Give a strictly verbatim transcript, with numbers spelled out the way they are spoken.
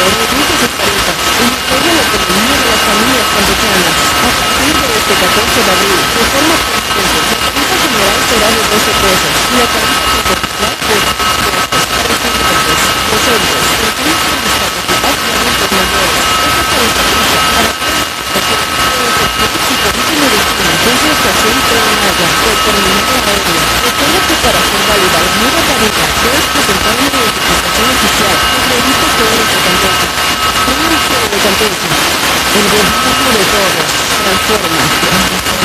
reduce sus tarifas y apoya la economía de las familias campechanas. A partir de este catorce de abril, de forma permanente, la tarifa general será de doce pesos y la tarifa proporcional de diez pesos. Estudiantes, docentes, personas con discapacidad y adultos mayores. Esta tarifa aplica para todas las personas que ejercen medicina desde estación Tren-Maya o terminal aérea. Recuerda que para hacer válida la nueva tarifa debes presentar una identificación oficial que acredite que eres de Campeche. Un ministerio de Campeche. El gobierno de todos. Transforma.